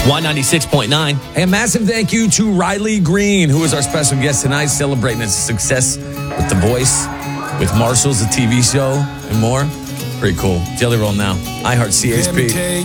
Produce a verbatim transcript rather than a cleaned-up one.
Y ninety-six point nine. Hey, a massive thank you to Riley Green, who is our special guest tonight, celebrating his success with The Voice, with Marshall's, the T V show, and more. Pretty cool. Jelly Roll now. iHeart C H P.